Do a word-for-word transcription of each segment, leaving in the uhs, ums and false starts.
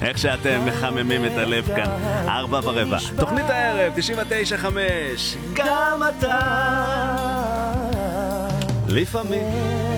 איך שאתם מחממים את הלב כאן. ארבע ורבע. תוכנית הערב, תשעים ותשע חמש. גם אתה. לפעמים.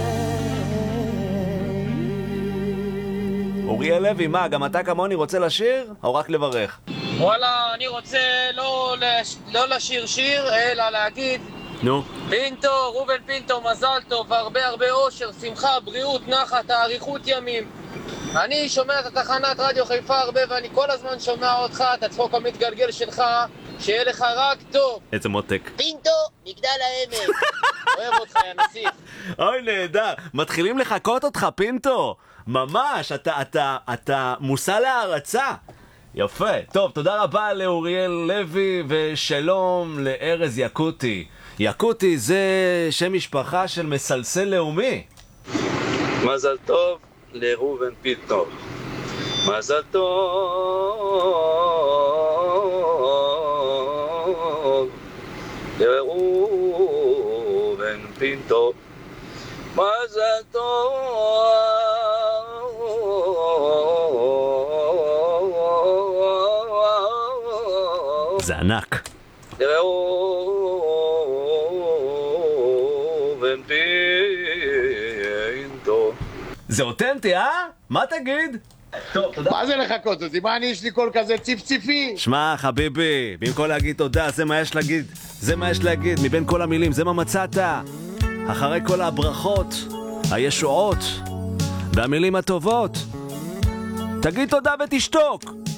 אוריאל לוי, מה, גם אתה כמוני רוצה לשיר? או רק לברך? וואלה, אני רוצה לא, לש... לא לשיר שיר, אלא להגיד נו. פינטו, רובן פינטו, מזל טוב, הרבה הרבה אושר, שמחה, בריאות, נחת, האריכות ימים. אני שומע את התחנת רדיו חיפה הרבה ואני כל הזמן שומע אותך, את הצחוק המתגלגל שלך, שיהיה לך רק טוב. איזה מותק. פינטו, מגדל העמק. אוהב אותך, יא נסיך. אוי, נהדר. מתחילים לחכות אותך, פינטו. ממש, אתה, אתה, אתה מושא להערצה. יפה. טוב, תודה רבה לאוריאל לוי ושלום לארז יקוטי. יקוטי זה שם משפחה של מסלסל לאומי. מזל טוב לראובן פינטו. מזל טוב לראובן פינטו. מזל טוב. זה ענק. לראובן פינטו. זה אותנטי, אה? מה תגיד? טוב, תודה. מה זה לחכות אותי? מה אני יש לי קול כזה ציפציפי? שמע, חביבי, במקום להגיד תודה, זה מה יש להגיד. זה מה יש להגיד, מבין כל המילים, זה מה מצאת. אחרי כל הברכות, הישועות והמילים הטובות, תגיד תודה ותשתוק.